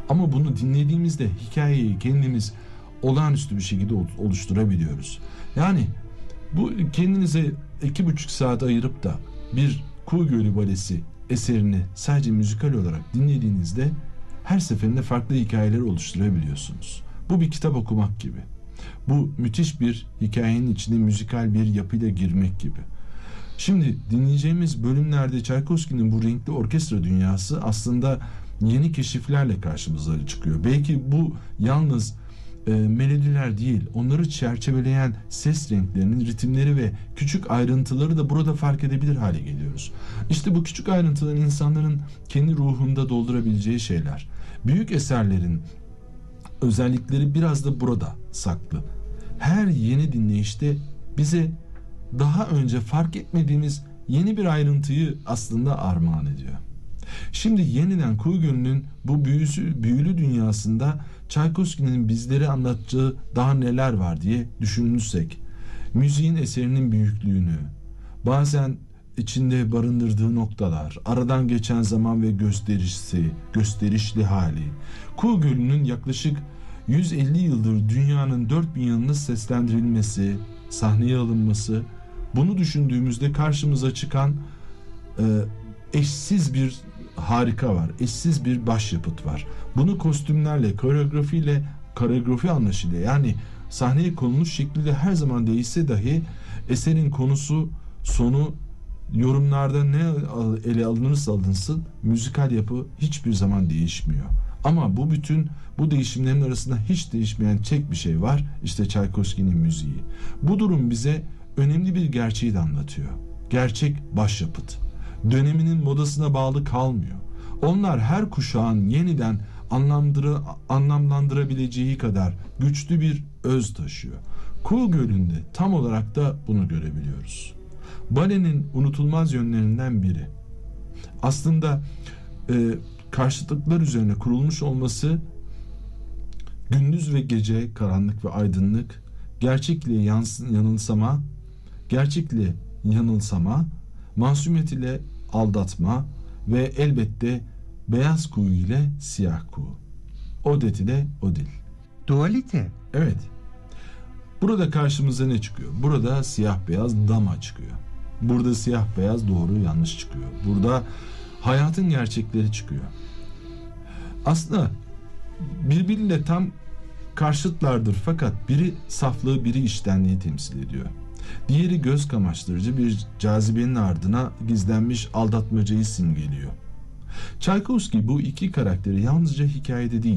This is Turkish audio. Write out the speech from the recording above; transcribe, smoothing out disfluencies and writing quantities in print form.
Ama bunu dinlediğimizde hikayeyi kendimiz olağanüstü bir şekilde oluşturabiliyoruz. Yani bu kendinize 2,5 saat ayırıp da bir Kuğu Gölü Balesi eserini sadece müzikal olarak dinlediğinizde her seferinde farklı hikayeler oluşturabiliyorsunuz. Bu bir kitap okumak gibi. Bu müthiş bir hikayenin içine müzikal bir yapıyla girmek gibi. Şimdi dinleyeceğimiz bölümlerde Çaykovski'nin bu renkli orkestra dünyası aslında yeni keşiflerle karşımıza çıkıyor. Belki bu yalnız melodiler değil, onları çerçeveleyen ses renklerinin ritimleri ve küçük ayrıntıları da burada fark edebilir hale geliyoruz. İşte bu küçük ayrıntıların insanların kendi ruhunda doldurabileceği şeyler. Büyük eserlerin özellikleri biraz da burada saklı. Her yeni dinleyişte bize daha önce fark etmediğimiz yeni bir ayrıntıyı aslında armağan ediyor. Şimdi yeniden Kuğu Gölü'nün bu büyülü dünyasında Çaykovski'nin bizlere anlattığı daha neler var diye düşünürsek, müziğin eserinin büyüklüğünü, bazen içinde barındırdığı noktalar, aradan geçen zaman ve gösterişli hali, Kuğu Gölü'nün yaklaşık 150 yıldır dünyanın 4000 yanına seslendirilmesi, sahneye alınması, bunu düşündüğümüzde karşımıza çıkan eşsiz bir harika var. Eşsiz bir başyapıt var. Bunu kostümlerle, koreografi anlayışıyla, yani sahneye konulmuş şekilde her zaman değişse dahi eserin konusu, sonu, yorumlarda ne ele alınırsa alınsın müzikal yapı hiçbir zaman değişmiyor. Ama bu değişimlerin arasında hiç değişmeyen tek bir şey var. İşte Çaykovski'nin müziği. Bu durum bize önemli bir gerçeği de anlatıyor. Gerçek başyapıt. Döneminin modasına bağlı kalmıyor. Onlar her kuşağın yeniden anlamlandırabileceği kadar güçlü bir öz taşıyor. Kuğu Gölü'nde tam olarak da bunu görebiliyoruz. Balenin unutulmaz yönlerinden biri. Aslında karşıtlıklar üzerine kurulmuş olması, gündüz ve gece, karanlık ve aydınlık, gerçekliğe yanılsama, masumiyet ile aldatma ve elbette beyaz kuğu ile siyah kuğu. Odet ile Odil. Dualite. Evet. Burada karşımıza ne çıkıyor? Burada siyah beyaz dama çıkıyor. Burada siyah beyaz doğru yanlış çıkıyor. Burada hayatın gerçekleri çıkıyor. Aslında birbiriyle tam karşıtlardır fakat biri saflığı, biri içtenliği temsil ediyor. Diğeri göz kamaştırıcı bir cazibenin ardına gizlenmiş aldatmacayı simgeliyor. Çaykovski bu iki karakteri yalnızca hikayede değil,